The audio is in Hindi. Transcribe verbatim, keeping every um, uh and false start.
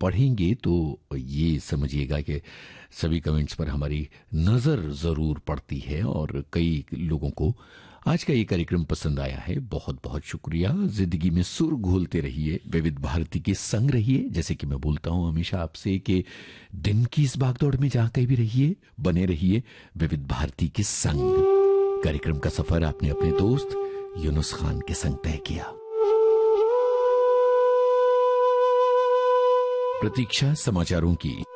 पढ़ेंगे तो ये समझिएगा कि सभी कमेंट्स पर हमारी नज़र ज़रूर पड़ती है और कई लोगों को आज का ये कार्यक्रम पसंद आया है। बहुत बहुत शुक्रिया। जिंदगी में सुर घोलते रहिए, विविध भारती के संग रहिए। जैसे कि मैं बोलता हूं हमेशा आपसे कि दिन की इस भागदौड़ में जहां कहीं भी रहिए, बने रहिए विविध भारती के संग। कार्यक्रम का सफर आपने अपने दोस्त यूनुस खान के संग तय किया। प्रतीक्षा समाचारों की।